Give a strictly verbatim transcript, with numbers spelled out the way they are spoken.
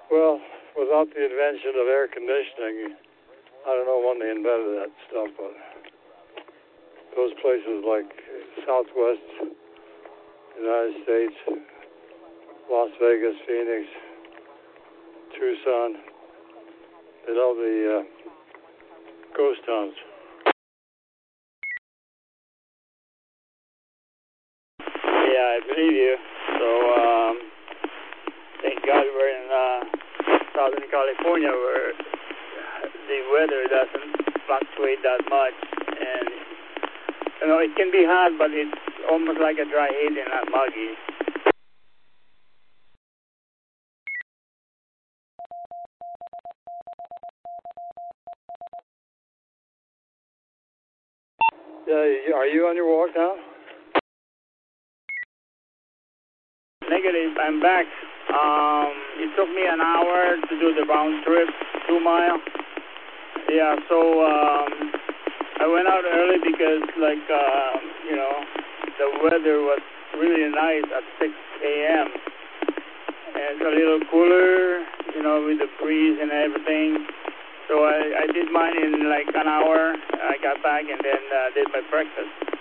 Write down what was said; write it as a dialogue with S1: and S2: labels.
S1: Well, without the invention of air conditioning, I don't know when they invented that stuff, but those places like Southwest United States, Las Vegas, Phoenix, Tucson, they love the uh, ghost towns.
S2: Yeah, I believe you. So, um, thank God we're in uh, Southern California where the weather doesn't fluctuate that much. And, you know, it can be hot, but it's almost like a dry heat and not muggy.
S1: Yeah, are you on your walk now?
S2: Negative, I'm back. Um, it took me an hour to do the round trip, two mile. Yeah, so um, I went out early because, like, uh, you know, the weather was really nice at six a.m. And it's a little cooler, you know, with the breeze and everything. So I, I did mine in like an hour. I got back and then uh, did my breakfast.